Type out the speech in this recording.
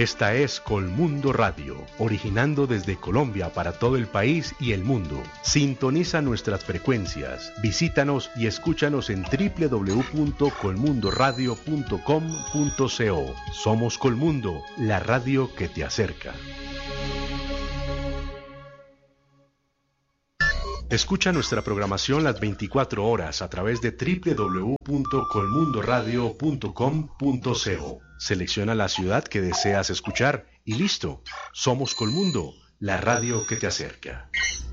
Esta es Colmundo Radio, originando desde Colombia para todo el país y el mundo. Sintoniza nuestras frecuencias, visítanos y escúchanos en www.colmundoradio.com.co. Somos Colmundo, la radio que te acerca. Escucha nuestra programación las 24 horas a través de www.colmundoradio.com.co. Selecciona la ciudad que deseas escuchar y listo. Somos Colmundo, la radio que te acerca.